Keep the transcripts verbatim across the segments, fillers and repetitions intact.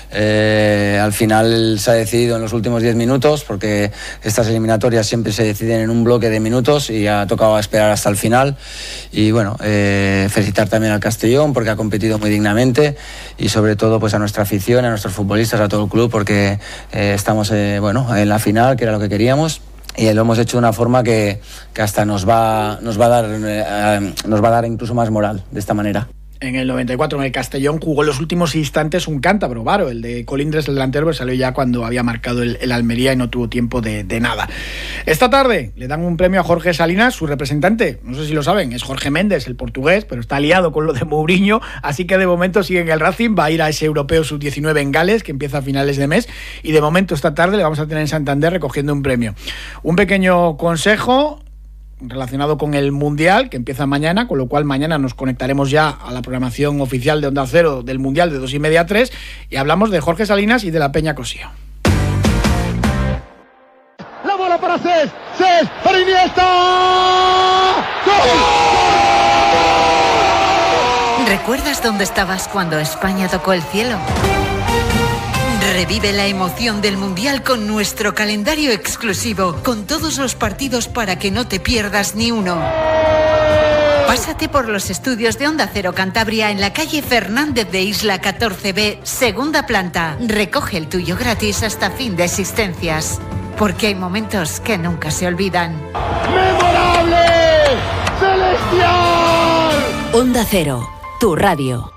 Eh, al final se ha decidido en los últimos diez minutos, porque estas eliminatorias siempre se deciden en un bloque de minutos y ha tocado esperar hasta el final. Y bueno, eh, felicitar también al Castellón porque ha competido muy dignamente, y sobre todo pues a nuestra afición, a nuestros futbolistas, a todo el club, porque eh, estamos eh, bueno, en la final, que era lo que queríamos. Y lo hemos hecho de una forma que, que hasta nos va, nos va a dar, eh, nos va a dar incluso más moral de esta manera. En el noventa y cuatro en el Castellón jugó en los últimos instantes un cántabro, Varo, el de Colindres, el delantero, pero salió ya cuando había marcado el, el Almería y no tuvo tiempo de, de nada. Esta tarde le dan un premio a Jorge Salinas, su representante, no sé si lo saben, es Jorge Méndez, el portugués, pero está liado con lo de Mourinho, así que de momento sigue en el Racing, va a ir a ese europeo sub diecinueve en Gales, que empieza a finales de mes, y de momento esta tarde le vamos a tener en Santander recogiendo un premio. Un pequeño consejo relacionado con el Mundial, que empieza mañana, con lo cual mañana nos conectaremos ya a la programación oficial de Onda Cero del Mundial de dos y media a tres, y hablamos de Jorge Salinas y de la Peña Cosío. La bola para Cés, Cés, para Iniesta. ¡Gol! ¿Recuerdas dónde estabas cuando España tocó el cielo? Revive la emoción del Mundial con nuestro calendario exclusivo, con todos los partidos para que no te pierdas ni uno. Pásate por los estudios de Onda Cero Cantabria en la calle Fernández de Isla catorce B, segunda planta. Recoge el tuyo gratis hasta fin de existencias, porque hay momentos que nunca se olvidan. ¡Memorable! ¡Celestial! Onda Cero, tu radio.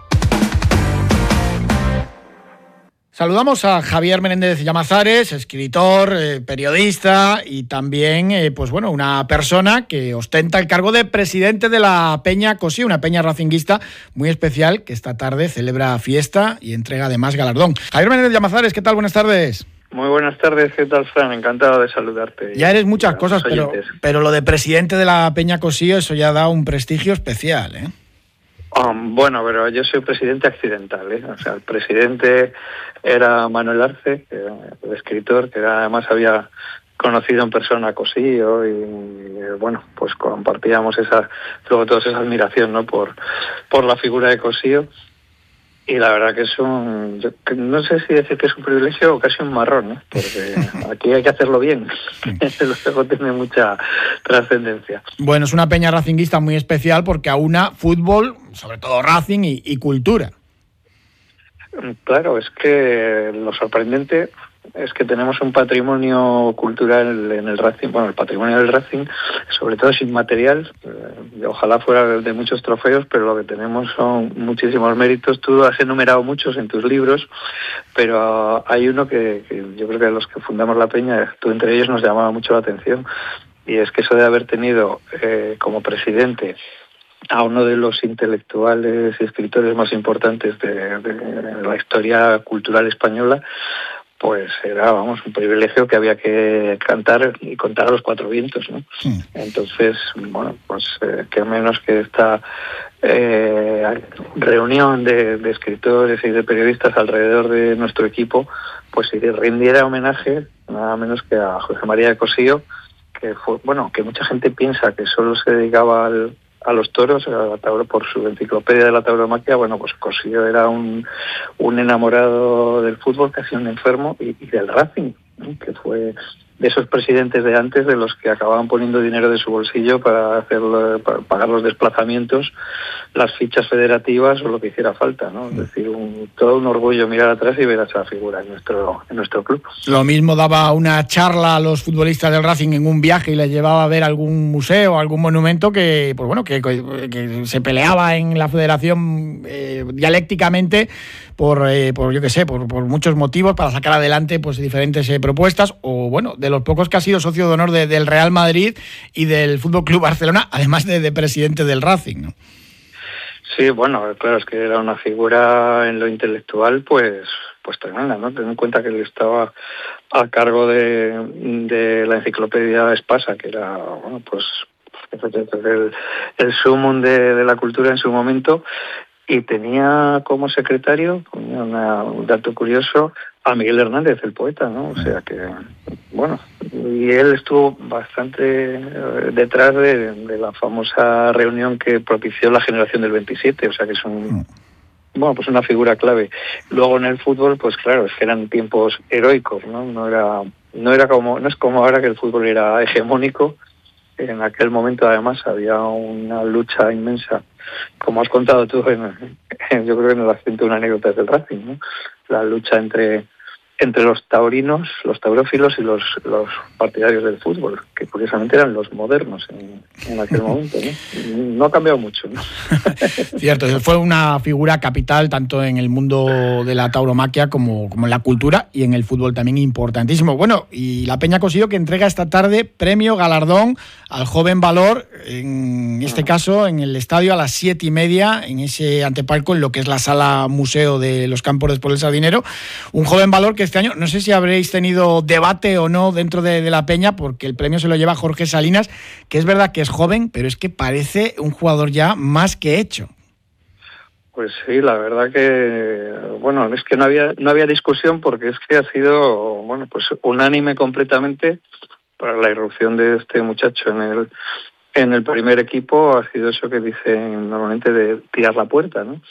Saludamos a Javier Menéndez Llamazares, escritor, eh, periodista y también, eh, pues bueno, una persona que ostenta el cargo de presidente de la Peña Cosío, una peña racinguista muy especial que esta tarde celebra fiesta y entrega además galardón. Javier Menéndez Llamazares, ¿qué tal? Buenas tardes. Muy buenas tardes, ¿qué tal, Fran? Encantado de saludarte. Ya eres muchas cosas, pero, pero lo de presidente de la Peña Cosío, eso ya da un prestigio especial, ¿eh? Um, bueno, pero yo soy presidente accidental, ¿eh? O sea, el presidente era Manuel Arce, que era el escritor, que además había conocido en persona a Cosío y, bueno, pues compartíamos esa, luego toda esa admiración, ¿no? Por, por la figura de Cosío. Y la verdad que es un, yo, no sé si decir que es un privilegio o casi un marrón, ¿eh? Porque aquí hay que hacerlo bien. Luego tiene mucha trascendencia. Bueno, es una peña racinguista muy especial porque aúna fútbol, sobre todo Racing y, y cultura. Claro, es que lo sorprendente es que tenemos un patrimonio cultural en el Racing, bueno, el patrimonio del Racing, sobre todo es inmaterial, eh, ojalá fuera de muchos trofeos, pero lo que tenemos son muchísimos méritos. Tú has enumerado muchos en tus libros, pero uh, hay uno que, que yo creo que los que fundamos la Peña, tú entre ellos, nos llamaba mucho la atención, y es que eso de haber tenido eh, como presidente a uno de los intelectuales y escritores más importantes de, de la historia cultural española, pues era, vamos, un privilegio que había que cantar y contar a los cuatro vientos, ¿no? Sí. Entonces, bueno, pues eh, qué menos que esta eh, reunión de, de escritores y de periodistas alrededor de nuestro equipo, pues si rindiera homenaje nada menos que a José María de Cosío, que fue, bueno, que mucha gente piensa que solo se dedicaba al a los toros, a la tauro, por su enciclopedia de la tauromaquia. Bueno, pues Cosío era un, un enamorado del fútbol, casi un enfermo, y, y del Racing, ¿no? Que fue de esos presidentes de antes, de los que acababan poniendo dinero de su bolsillo para hacerlo, para pagar los desplazamientos, las fichas federativas o lo que hiciera falta, ¿no? Es decir, un, todo un orgullo mirar atrás y ver a esa figura en nuestro en nuestro club. Lo mismo daba una charla a los futbolistas del Racing en un viaje y les llevaba a ver algún museo, algún monumento que, pues bueno, que, que se peleaba en la federación eh, dialécticamente por, eh, por yo qué sé, por, por muchos motivos para sacar adelante pues diferentes eh, propuestas, o bueno, de los pocos que ha sido socio de honor de, del Real Madrid y del Fútbol Club Barcelona, además de, de presidente del Racing, ¿no? Sí, bueno, claro, es que era una figura en lo intelectual, pues pues tremenda, ¿no? Ten en cuenta que él estaba a cargo de, de la enciclopedia Espasa, que era, bueno, pues el, el sumum de, de la cultura en su momento, y tenía como secretario, una, un dato curioso, a Miguel Hernández, el poeta, ¿no? O sea que, bueno, y él estuvo bastante detrás de, de la famosa reunión que propició la generación del veintisiete, o sea que es un, bueno, pues una figura clave. Luego en el fútbol, pues claro, es que eran tiempos heroicos, ¿no? No era, no era como, no es como ahora que el fútbol era hegemónico. En aquel momento, además, había una lucha inmensa, como has contado tú, en, en, yo creo que en el acento una anécdota del Racing, ¿no? La lucha entre entre los taurinos, los taurófilos y los, los partidarios del fútbol, que curiosamente eran los modernos en, en aquel momento, ¿no? No ha cambiado mucho, ¿no? Cierto, fue una figura capital tanto en el mundo de la tauromaquia como, como en la cultura y en el fútbol también importantísimo. Bueno, y la Peña Cosillo que entrega esta tarde premio, galardón al joven valor, en este caso en el estadio a las siete y media, en ese antepalco, en lo que es la sala museo de los Campos de Sport del Sardinero. Un joven valor que este año, no sé si habréis tenido debate o no dentro de, de la Peña, porque el premio se lo lleva Jorge Salinas, que es verdad que es joven, pero es que parece un jugador ya más que hecho. Pues sí, la verdad que, bueno, es que no había no había discusión, porque es que ha sido, bueno, pues unánime completamente para la irrupción de este muchacho en el en el primer equipo. Ha sido eso que dicen normalmente de tirar la puerta, ¿no?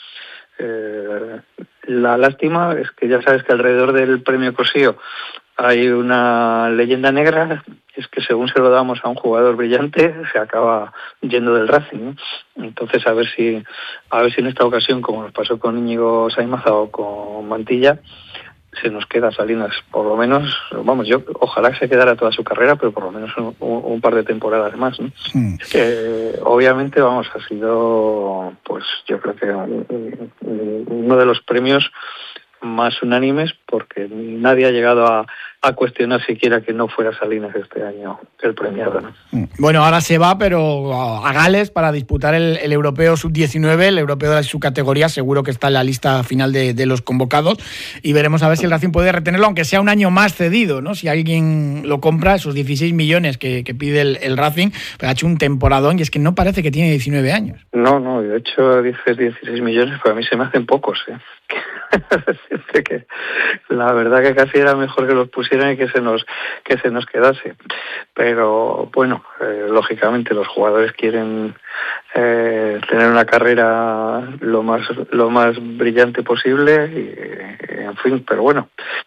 Eh, la lástima es que ya sabes que alrededor del premio Cosillo hay una leyenda negra, es que según se lo damos a un jugador brillante se acaba yendo del Racing, ¿no? Entonces a ver si a ver si en esta ocasión, como nos pasó con Íñigo Saimaza o con Mantilla, se nos queda Salinas, por lo menos, vamos, yo ojalá que se quedara toda su carrera, pero por lo menos un, un par de temporadas más, ¿no? Mm. Eh, obviamente, vamos, ha sido, pues yo creo que uno de los premios más unánimes, porque nadie ha llegado a, a cuestionar siquiera que no fuera Salinas este año el premiado, ¿no? Bueno, ahora se va, pero a Gales para disputar el, el Europeo sub diecinueve, el Europeo de su categoría, seguro que está en la lista final de, de los convocados, y veremos a ver si el Racing puede retenerlo, aunque sea un año más cedido, ¿no? Si alguien lo compra, esos dieciséis millones que, que pide el, el Racing, pero ha hecho un temporadón, y es que no parece que tiene diecinueve años. No, no, de hecho dices dieciséis millones, pero a mí se me hacen pocos, ¿eh? que la verdad que casi era mejor que los pusieran y que se nos que se nos quedase, pero bueno, eh, lógicamente los jugadores quieren eh, tener una carrera lo más lo más brillante posible y, en fin, pero bueno,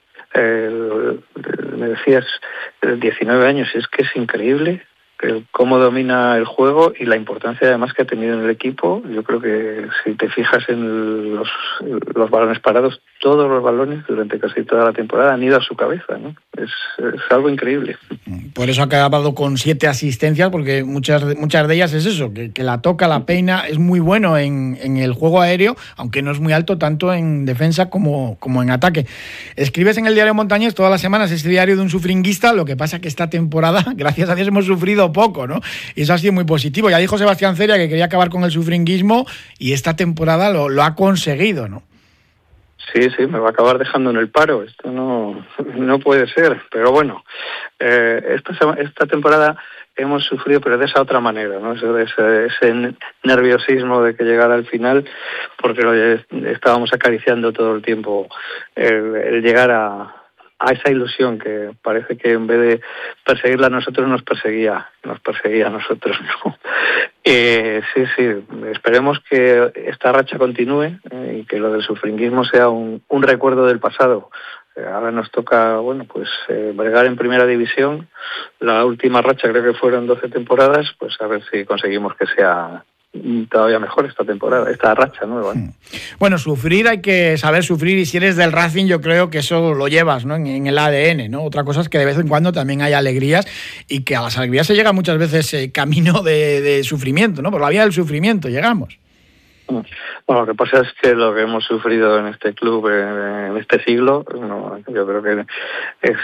eh, me decías diecinueve años, y es que es increíble cómo domina el juego y la importancia además que ha tenido en el equipo. Yo creo que si te fijas en los, los balones parados, todos los balones durante casi toda la temporada han ido a su cabeza, ¿no? Es, es algo increíble. Por eso ha acabado con siete asistencias, porque muchas, muchas de ellas es eso, que, que la toca, la peina, es muy bueno en, en el juego aéreo, aunque no es muy alto tanto en defensa como, como en ataque. Escribes en el diario Montañés todas las semanas este diario de un sufringuista, lo que pasa que esta temporada, gracias a Dios, hemos sufrido poco, ¿no? Y eso ha sido muy positivo. Ya dijo Sebastián Ceria que quería acabar con el sufringuismo y esta temporada lo, lo ha conseguido, ¿no? Sí, sí, me va a acabar dejando en el paro. Esto no, no puede ser. Pero bueno, eh, esta, esta temporada hemos sufrido, pero de esa otra manera, ¿no? Ese, ese, ese nerviosismo de que llegara al final, porque lo estábamos acariciando todo el tiempo el, el llegar a a esa ilusión que parece que en vez de perseguirla a nosotros nos perseguía, nos perseguía a nosotros, ¿no? Eh, sí, sí, esperemos que esta racha continúe eh, y que lo del sufringuismo sea un, un recuerdo del pasado. Eh, ahora nos toca, bueno, pues eh, bregar en primera división. La última racha creo que fueron doce temporadas, pues a ver si conseguimos que sea todavía mejor esta temporada, esta racha nueva, ¿eh? Bueno, sufrir hay que saber sufrir, y si eres del Racing yo creo que eso lo llevas, ¿no? en, en el A D N, ¿no? Otra cosa es que de vez en cuando también hay alegrías, y que a las alegrías se llega muchas veces eh, camino de, de sufrimiento, ¿no? Por la vía del sufrimiento llegamos. Bueno, lo que pasa es que lo que hemos sufrido en este club en este siglo, no, yo creo que es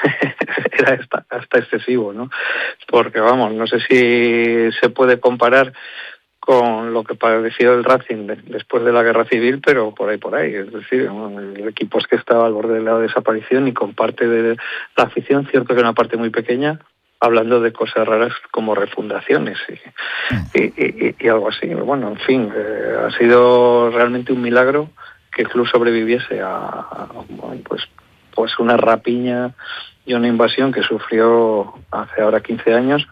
era hasta, hasta excesivo, ¿no? Porque vamos, no sé si se puede comparar con lo que padeció el Racing de, después de la Guerra Civil, pero por ahí, por ahí. Es decir, bueno, el equipo es que estaba al borde de la desaparición y con parte de la afición, cierto que una parte muy pequeña, hablando de cosas raras como refundaciones y, y, y, y algo así. Bueno, en fin, eh, ha sido realmente un milagro que el club sobreviviese a, a bueno, pues, pues una rapiña y una invasión que sufrió hace ahora quince años,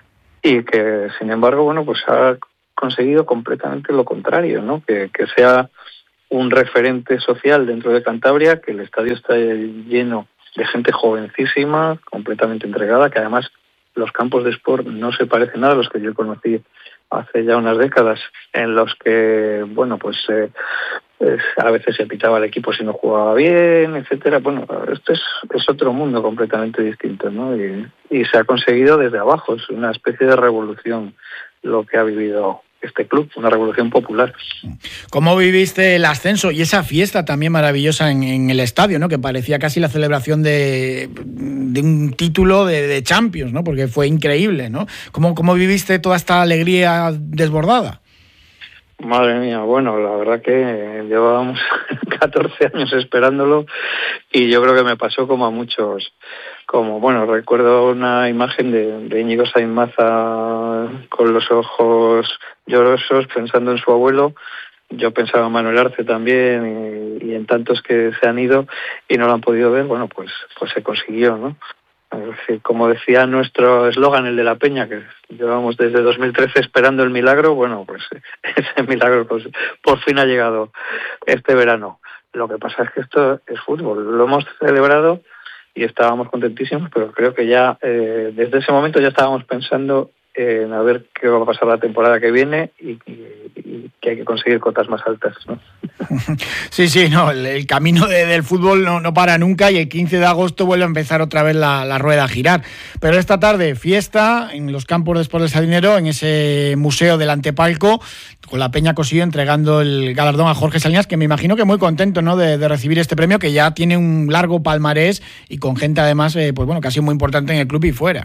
y que, sin embargo, bueno, pues ha conseguido completamente lo contrario, ¿no? Que, que sea un referente social dentro de Cantabria, que el estadio está lleno de gente jovencísima, completamente entregada, que además los campos de sport no se parecen nada a los que yo conocí hace ya unas décadas, en los que, bueno, pues eh, es, a veces se pitaba al equipo si no jugaba bien, etcétera. Bueno, esto es, es otro mundo completamente distinto, ¿no? Y, y se ha conseguido desde abajo, es una especie de revolución lo que ha vivido este club, una revolución popular. ¿Cómo viviste el ascenso y esa fiesta también maravillosa en, en el estadio, ¿no? Que parecía casi la celebración de, de un título de, de Champions, ¿no? Porque fue increíble, ¿no? ¿Cómo, cómo viviste toda esta alegría desbordada? Madre mía, bueno, la verdad que llevábamos catorce años esperándolo y yo creo que me pasó como a muchos. Como, bueno, recuerdo una imagen de, de Íñigo Sainz Maza con los ojos llorosos pensando en su abuelo. Yo pensaba en Manuel Arce también y, y en tantos que se han ido y no lo han podido ver. Bueno, pues, pues se consiguió, ¿no? Es decir, como decía nuestro eslogan, el de la Peña, que llevamos desde dos mil trece esperando el milagro, bueno, pues ese milagro pues, por fin ha llegado este verano. Lo que pasa es que esto es fútbol. Lo hemos celebrado y estábamos contentísimos, pero creo que ya eh, desde ese momento ya estábamos pensando en a ver qué va a pasar la temporada que viene y, y, y que hay que conseguir cotas más altas, ¿no? Sí, sí, no, el, el camino de, del fútbol no, no para nunca y el quince de agosto vuelve a empezar otra vez la, la rueda a girar. Pero esta tarde, fiesta en los campos de Sport del Sardinero, en ese museo del Antepalco, con la Peña Cosillo entregando el galardón a Jorge Salinas, que me imagino que muy contento, ¿no?, de, de recibir este premio, que ya tiene un largo palmarés y con gente además, eh, pues bueno, que ha sido muy importante en el club y fuera.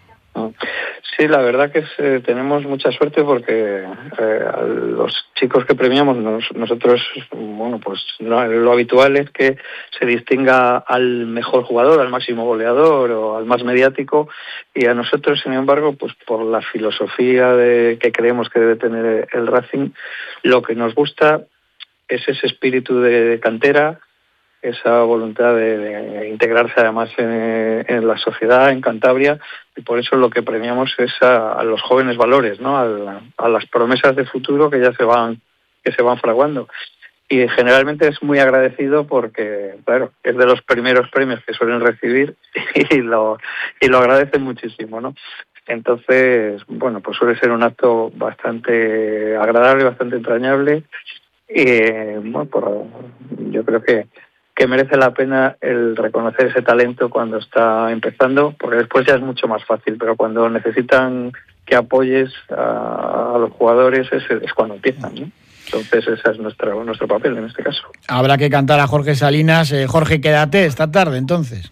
Sí, la verdad que es, eh, tenemos mucha suerte porque eh, a los chicos que premiamos, nos, nosotros, bueno, pues lo, lo habitual es que se distinga al mejor jugador, al máximo goleador o al más mediático, y a nosotros, sin embargo, pues por la filosofía de que creemos que debe tener el Racing, lo que nos gusta es ese espíritu de, de cantera, esa voluntad de, de integrarse además en, en la sociedad, en Cantabria, y por eso lo que premiamos es a, a los jóvenes valores, ¿no? A, a las promesas de futuro que ya se van que se van fraguando. Y generalmente es muy agradecido porque, claro, es de los primeros premios que suelen recibir y lo y lo agradecen muchísimo, ¿no? Entonces, bueno, pues suele ser un acto bastante agradable, bastante entrañable y, bueno, por, yo creo que que merece la pena el reconocer ese talento cuando está empezando, porque después ya es mucho más fácil, pero cuando necesitan que apoyes a, a los jugadores es, es cuando empiezan, ¿no? Entonces ese es nuestro, nuestro papel en este caso. Habrá que cantar a Jorge Salinas. Eh, Jorge, quédate esta tarde entonces.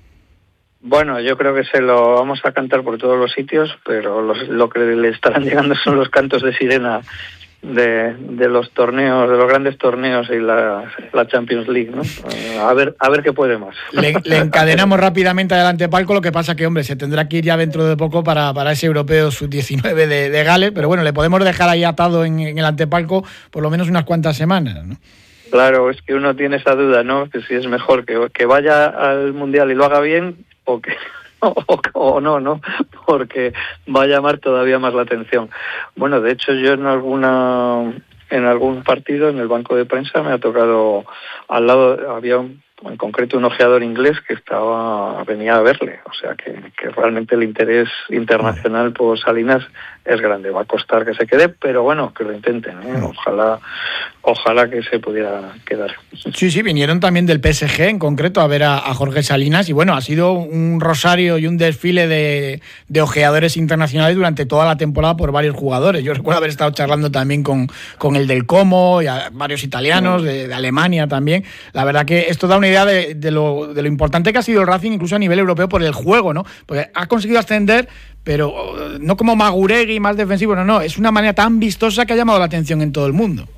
Bueno, yo creo que se lo vamos a cantar por todos los sitios, pero los, lo que le estarán llegando son los cantos de sirena de, de los torneos, de los grandes torneos y la, la Champions League, ¿no? A ver, a ver qué puede más. Le, le encadenamos rápidamente adelante Palco, lo que pasa que, hombre, se tendrá que ir ya dentro de poco para, para ese europeo sub diecinueve de, de Gales, pero bueno, le podemos dejar ahí atado en, en el Antepalco por lo menos unas cuantas semanas, ¿no? Claro, es que uno tiene esa duda, ¿no? Que si es mejor que, que vaya al Mundial y lo haga bien o que o, o, o no, ¿no? Porque va a llamar todavía más la atención. Bueno, de hecho yo en alguna en algún partido en el banco de prensa me ha tocado al lado, había un, en concreto un ojeador inglés que estaba venía a verle, o sea que, que realmente el interés internacional por Salinas es grande. Va a costar que se quede, pero bueno, que lo intenten, ¿eh? Ojalá ojalá que se pudiera quedar. Sí, sí, vinieron también del P S G en concreto a ver a, a Jorge Salinas y bueno, ha sido un rosario y un desfile de, de ojeadores internacionales durante toda la temporada por varios jugadores. Yo recuerdo haber estado charlando también con, con el del Como y a varios italianos, de, de Alemania también. La verdad que esto da una idea de, de, lo, de lo importante que ha sido el Racing incluso a nivel europeo por el juego, ¿no? Porque ha conseguido ascender, pero no como Maguregui, más defensivo, no, no, es una manera tan vistosa que ha llamado la atención en todo el mundo.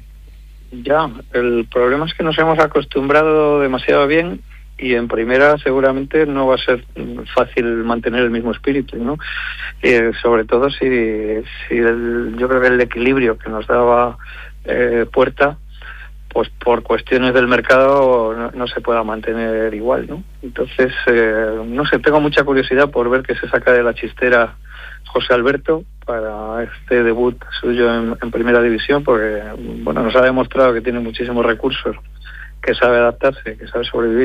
Ya, el problema es que nos hemos acostumbrado demasiado bien y en primera seguramente no va a ser fácil mantener el mismo espíritu, ¿no? Eh, sobre todo si, si el, yo creo que el equilibrio que nos daba eh, Puerta, pues por cuestiones del mercado no, no se pueda mantener igual, ¿no? Entonces, eh, no sé, tengo mucha curiosidad por ver qué se saca de la chistera José Alberto, para este debut suyo en, en primera división, porque bueno, nos ha demostrado que tiene muchísimos recursos, que sabe adaptarse, que sabe sobrevivir